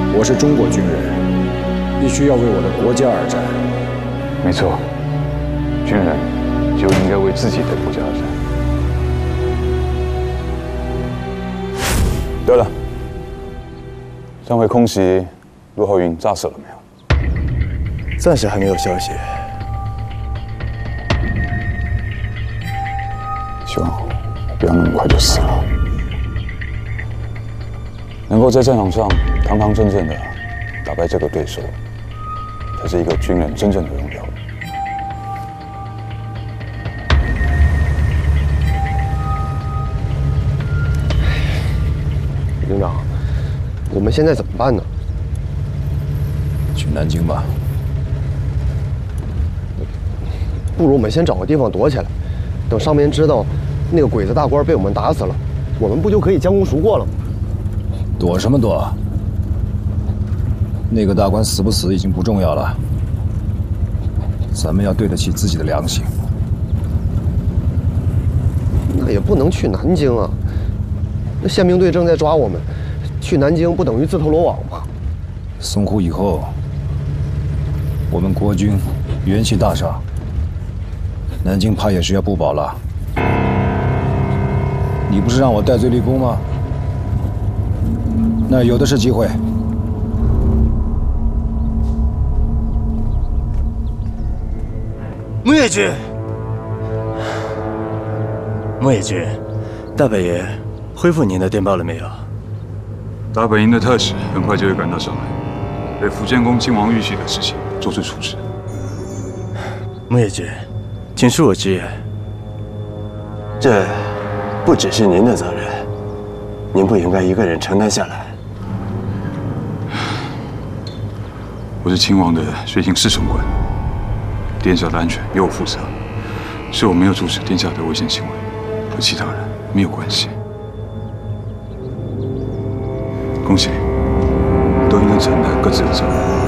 我是中国军人，必须要为我的国家而战。 没错，军人就应该为自己的国家而战。对了，上回空袭，陆浩云炸死了没有？ 暂时还没有消息。 希望不要那么快就死了。能够在战场上堂堂正正的打败这个对手，才是一个军人真正的荣耀。 营长，我们现在怎么办呢？ 去南京吧。 不如我们先找个地方躲起来，等上面知道那个鬼子大官被我们打死了，我们不就可以将功赎过了吗？ 躲什么躲？那个大官死不死已经不重要了，咱们要对得起自己的良心。 那也不能去南京啊，那宪兵队正在抓我们，去南京不等于自投罗网吗？ 淞沪以后，我们国军元气大伤，南京怕也是要不保了。你不是让我戴罪立功吗？那有的是机会。 木野君，木野君，大本营恢复您的电报了没有？ 大本营的特使很快就会赶到上来，对福建宫亲王玉玺的事情做出处置。 木野君，请恕我直言，这不只是您的责任，您不应该一个人承担下来。 我是亲王的随行侍从官，殿下的安全由我负责，是我没有阻止殿下的危险行为，和其他人没有关系。恭喜，都应该承担各自的责任。